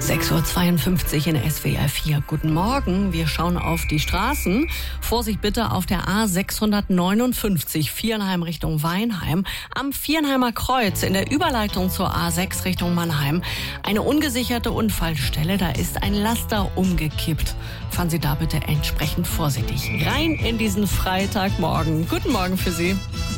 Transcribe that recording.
6:52 Uhr in SWR 4. Guten Morgen, wir schauen auf die Straßen. Vorsicht bitte auf der A659, Viernheim Richtung Weinheim. Am Viernheimer Kreuz in der Überleitung zur A6 Richtung Mannheim. Eine ungesicherte Unfallstelle, da ist ein Laster umgekippt. Fahren Sie da bitte entsprechend vorsichtig rein in diesen Freitagmorgen. Guten Morgen für Sie.